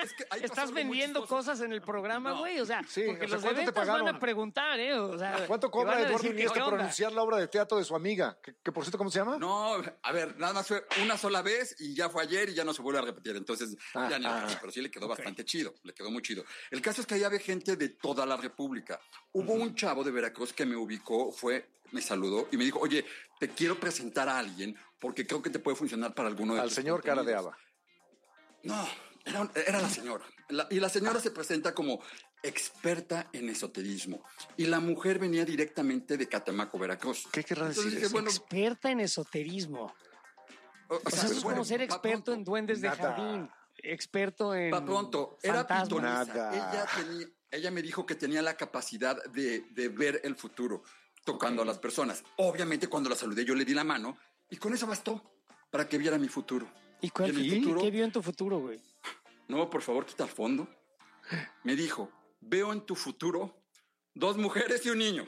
Es que ahí Estás vendiendo cosas en el programa, güey. O sea, Sí, porque o sea, los de ¿cuánto te ventas pagaron? van a preguntar, ¿eh? O sea, ¿Cuánto te cobra van a Eduardo decir, Iniesta ¿qué por onda? anunciar la obra de teatro de su amiga? Que por cierto, ¿cómo se llama? No, a ver, nada más fue una sola vez y ya fue ayer y ya no se vuelve a repetir. Entonces, ya ni lo pero sí le quedó bastante chido, le quedó muy chido. El caso es que ahí había gente de toda la República. Hubo un chavo de Veracruz que me ubicó, me saludó y me dijo, oye, te quiero presentar a alguien porque creo que te puede funcionar para alguno de Al tus señor cara de contenidos". haba. No, era la señora. Y la señora se presenta como experta en esoterismo. Y la mujer venía directamente de Catemaco, Veracruz. ¿Qué querrá Entonces decir dije, eso? bueno, Experta en esoterismo. o O sea, eso es como ser experto en duendes de Nada. jardín. Experto en Pa' pronto, era fantasmas. pitonisa. Nada. Ella me dijo que tenía la capacidad de ver el futuro tocando a las personas. Obviamente, cuando la saludé, yo le di la mano y con eso bastó para que viera mi futuro. ¿Y cuál en el fue? futuro, ¿Qué vio en tu futuro, güey? no, por favor, quita el fondo. Me dijo, veo en tu futuro 2 mujeres y un niño.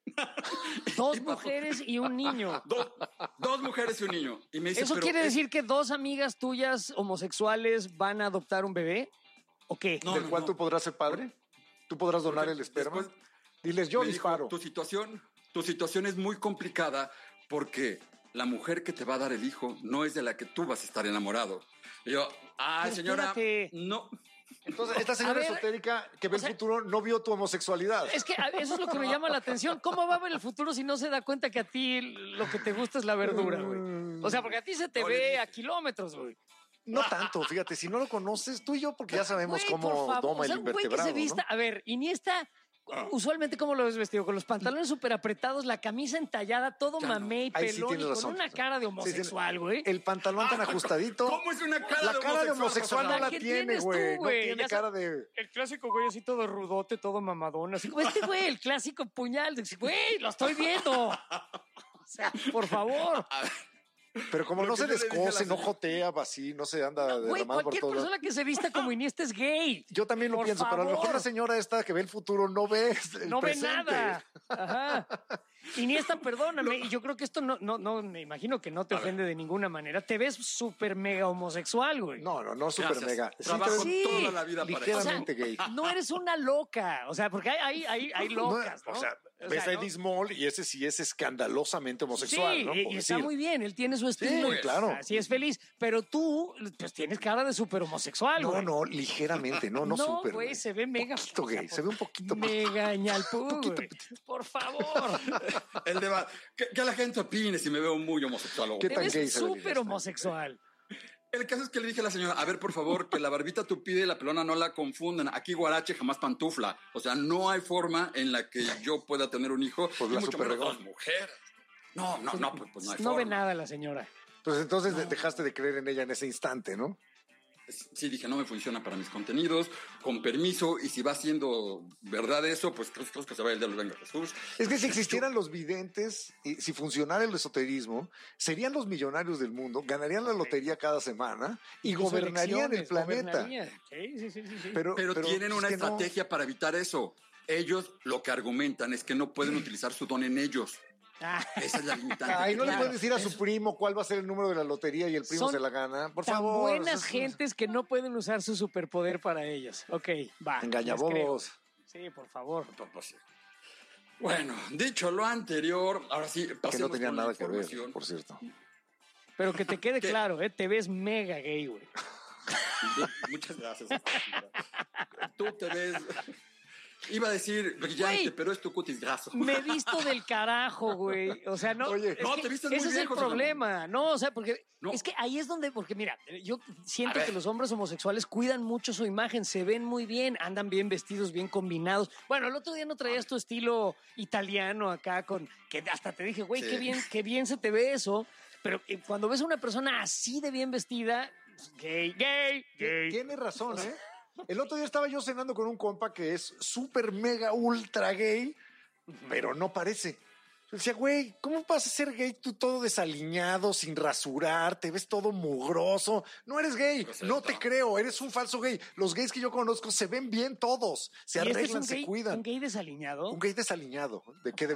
Dos mujeres y un niño. Dos mujeres y un niño. Y me dice, ¿Eso pero quiere decir que 2 amigas tuyas homosexuales van a adoptar un bebé? ¿O qué? No, ¿Del no, cual no. tú podrás ser padre? ¿Tú podrás donar Porque el esperma? después Diles, yo me dijo, disparo. tu situación es muy complicada porque la mujer que te va a dar el hijo no es de la que tú vas a estar enamorado. Y yo, Pero señora, espérate. no. Entonces, esta señora A ver, esotérica que ve o sea, el futuro no vio tu homosexualidad. Es que eso es lo que me llama la atención. ¿Cómo va a ver el futuro si no se da cuenta que a ti lo que te gusta es la verdura, güey? O sea, porque a ti se te No, ve le- a kilómetros, güey. No tanto, fíjate, si no lo conoces, tú y yo, porque ya sabemos Güey, cómo por favor, toma o sea, el un güey que invertebrado, se vista, ¿no? a ver, Iniesta, usualmente ¿cómo lo ves vestido? Con los pantalones súper apretados, la camisa entallada, todo Ya no. mamé y Ahí sí pelón y tienes con razón. una cara de Sí, tiene- homosexual, güey. El pantalón tan ajustadito. ¿Cómo es una cara La de cara de homosexual, homosexual no José? la ¿Qué tiene, tienes tú, güey. No güey? tiene Ya cara sabes, de... El clásico güey así todo rudote, todo mamadón, así como este güey, el clásico puñal. Güey, lo estoy viendo. O sea, por favor. Pero como Lo no que se yo le dije a la descose, no señora- jotea así, no se anda Güey, derramando por cualquier todo. persona que se vista como Iniesta es gay. Yo también lo Por pienso, pero a lo mejor favor. la señora esta que ve el futuro no ve el No ve presente. nada. Ajá. Iniesta, perdóname, y yo creo que esto no, me imagino que no te ofende de ninguna manera. Te ves súper mega homosexual, güey. No, súper Gracias. mega. Trabajo Sí. toda la vida para eso. Ligeramente gay. No eres una loca. O sea, porque hay locas, ¿no? O sea, O ves sea, a ¿no? Eddie Small y ese sí es escandalosamente homosexual, Sí, ¿no? y Por está decir. muy bien, él tiene su estilo. Sí, claro. Así es feliz. Pero tú, pues tienes cara de súper homosexual, güey. No, ligeramente, no súper. güey, se ve mega. Poquito gay, o sea, se ve un poquito. Mega ñalpú, güey. Por favor. El debate. Que la gente opine si me veo muy homosexual o ¿Qué Te tan ves gay se ve súper Iniesta? homosexual. El caso es que le dije a la señora, a ver, por favor, que la barbita tupida y la pelona no la confundan. Aquí guarache jamás pantufla. O sea, no hay forma en la que yo pueda tener un hijo Pues y la mucho menos superregó. 2 mujeres. No, pues no hay No forma. ve nada la señora. Pues entonces dejaste de creer en ella en ese instante, ¿no? Sí, dije, no me funciona para mis contenidos, con permiso, y si va siendo verdad eso, pues creo que se vaya el diablo, venga Jesús. Es que si existieran los videntes y si funcionara el esoterismo, serían los millonarios del mundo, ganarían la lotería cada semana y gobernarían el Elecciones, planeta. gobernaría. Sí. Pero tienen es una que no. estrategia para evitar eso. Ellos lo que argumentan es que no pueden utilizar su don en ellos. Ah, Esa es la limitante. Ay, que no le tienen. puedes decir a su primo cuál va a ser el número de la lotería y el primo Son se la gana. Por tan favor. buenas gentes que no pueden usar su superpoder para ellos. Ok, va. Engañabobos. les creo. Sí, por favor. Pues sí. Bueno, dicho lo anterior, ahora sí, Que no pasemos tenía con la nada que ver, información. por cierto. Pero que te quede ¿Qué? claro, te ves mega gay, güey. Muchas gracias. Tú te ves... Iba a decir brillante, Güey. pero es tu cutis graso. Me he visto del carajo, güey. O sea, no. Oye, es no, que te vistes muy ese es bien, el José problema. No, o sea, porque No. es que ahí es donde, porque mira, yo siento A ver. que los hombres homosexuales cuidan mucho su imagen, se ven muy bien, andan bien vestidos, bien combinados. Bueno, el otro día no traías tu estilo italiano acá con que hasta te dije, güey, Sí. qué bien se te ve eso. Pero cuando ves a una persona así de bien vestida, gay. Tiene razón, ¿eh? El otro día estaba yo cenando con un compa que es súper mega ultra gay, pero no parece. Yo decía, güey, ¿cómo vas a ser gay tú todo desaliñado, sin rasurar, te ves todo mugroso? No eres gay, Pues no esto. te creo, eres un falso gay. Los gays que yo conozco se ven bien todos, se ¿Y este es arreglan, un se gay, cuidan. un gay desaliñado? Un gay desaliñado, ¿de qué